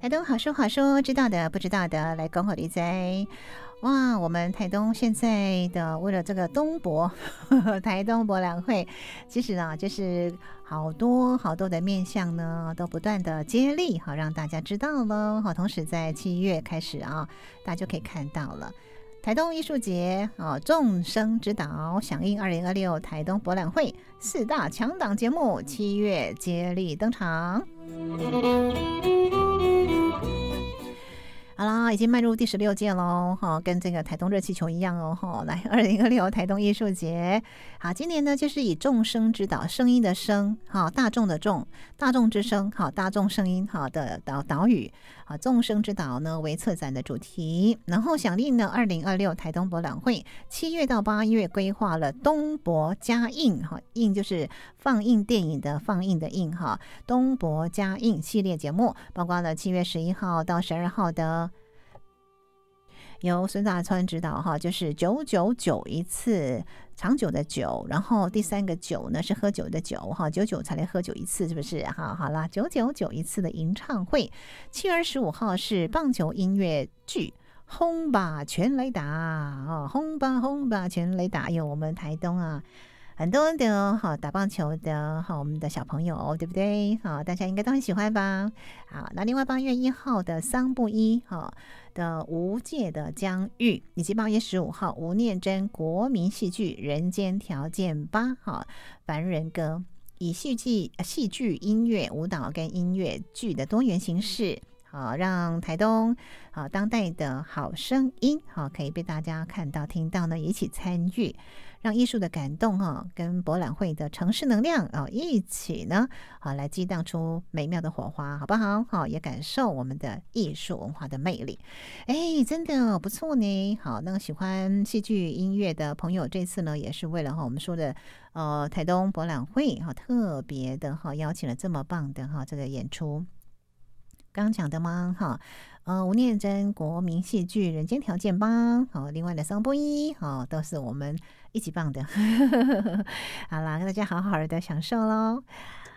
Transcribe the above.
台东好说好说，知道的不知道的来恭候你在。哇，我们台东现在的为了这个东博台东博览会，其实呢，就是好多好多的面向呢，都不断的接力，好让大家知道了。好，同时在7月开始啊，大家就可以看到了。台东艺术节众生之岛响应2026台东博览会4大强档节目7月接力登场。好啦，已经迈入第16届喽，跟这个台东热气球一样哦，来2026台东艺术节。好，今年呢就是以众生之岛，声音的声，大众的众，大众之声，大众声音的岛屿，众生之岛呢为策展的主题。然后响应呢2026台东博览会7月到8月规划了东博加映，映就是放映电影的放映的映，东博加映系列节目，包括了7月11号到12号的由孙大川指导就是999一次，长久的久，然后第3个酒呢是喝酒的酒，99才来喝酒一次，是不是？好啦，999一次的吟唱会。7月25号是棒球音乐剧轰吧全垒打轰吧轰吧全垒打，有我们台东啊很多的打棒球的我们的小朋友，对不对？大家应该都很喜欢吧。好，那另外8月1号的桑布伊的无界的疆域，以及8月15号吴念真国民戏剧人间条件8凡人歌，以戏剧、音乐、舞蹈跟音乐剧的多元形式，让台东当代的好声音可以被大家看到听到呢，一起参与，让艺术的感动跟博览会的城市能量一起呢来激荡出美妙的火花，好不好？也感受我们的艺术文化的魅力。真的不错呢。好，那个喜欢戏剧音乐的朋友，这次呢也是为了我们说的台东博览会特别的邀请了这么棒的这个演出。刚讲的吗？吴念真国民戏剧人间条件8，另外的桑布伊都是我们一级棒的。好啦，大家好好的享受咯。